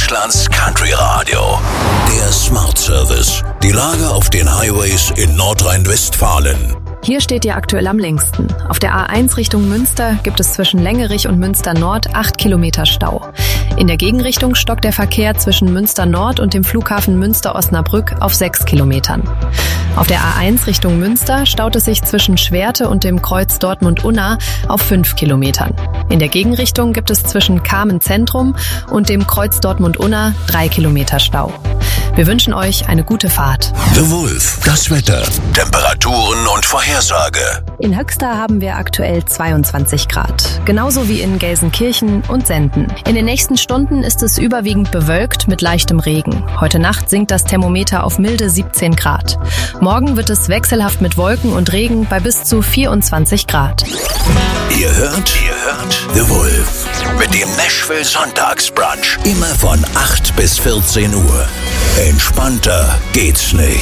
Deutschlands Country Radio. Der Smart Service. Die Lage auf den Highways in Nordrhein-Westfalen. Hier steht ihr aktuell am längsten. Auf der A1 Richtung Münster gibt es zwischen Längerich und Münster Nord 8 Kilometer Stau. In der Gegenrichtung stockt der Verkehr zwischen Münster Nord und dem Flughafen Münster-Osnabrück auf 6 Kilometern. Auf der A1 Richtung Münster staut es sich zwischen Schwerte und dem Kreuz Dortmund-Unna auf 5 Kilometern. In der Gegenrichtung gibt es zwischen Kamen Zentrum und dem Kreuz Dortmund-Unna 3 Kilometer Stau. Wir wünschen euch eine gute Fahrt. The Wolf, das Wetter, Temperaturen und Vorhersage. In Höxter haben wir aktuell 22 Grad, genauso wie in Gelsenkirchen und Senden. In den nächsten Stunden ist es überwiegend bewölkt mit leichtem Regen. Heute Nacht sinkt das Thermometer auf milde 17 Grad. Morgen wird es wechselhaft mit Wolken und Regen bei bis zu 24 Grad. Ihr hört The Wolf mit dem Nashville Sonntagsbrunch. Immer von 8 bis 14 Uhr. Entspannter geht's nicht.